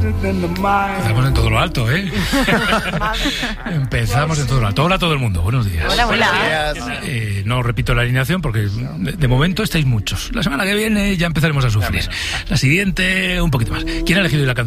Empezamos en todo lo alto, ¿eh? Empezamos en todo lo alto. Hola a todo el mundo, buenos días. Hola. No repito la alineación porque de momento estáis muchos. La semana que viene ya empezaremos a sufrir. La siguiente, un poquito más. ¿Quién ha elegido la canción?